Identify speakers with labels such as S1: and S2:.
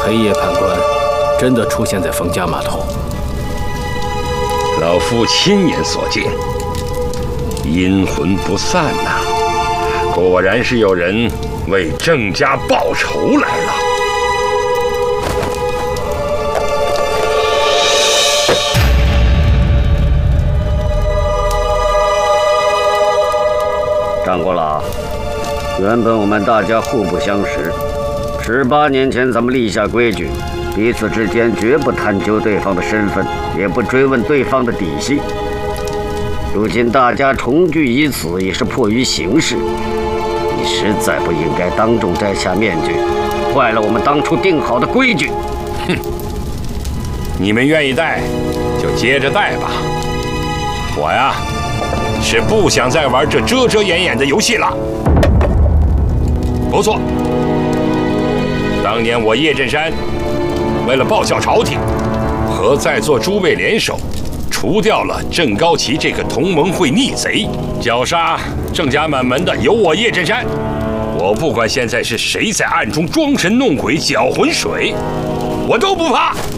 S1: 黑夜判官真的出现在冯家码头，
S2: 老夫亲眼所见，阴魂不散呐！果然是有人为郑家报仇来了。
S3: 张国老，原本我们大家互不相识，18年前咱们立下规矩，彼此之间绝不探究对方的身份，也不追问对方的底细。如今大家重聚于此，也是迫于形势。你实在不应该当众摘下面具，坏了我们当初定好的规矩。
S2: 哼！你们愿意戴，就接着戴吧。我呀，是不想再玩这遮遮掩掩的游戏了。不错，当年我叶振山为了报效朝廷，和在座诸位联手，除掉了郑高齐这个同盟会逆贼，绞杀郑家满门的有我叶振山。我不管现在是谁在暗中装神弄鬼、搅浑水，我都不怕。